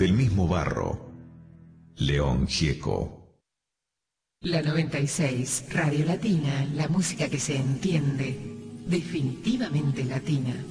del mismo barro. León Gieco. La 96, Radio Latina, la música que se entiende, definitivamente latina.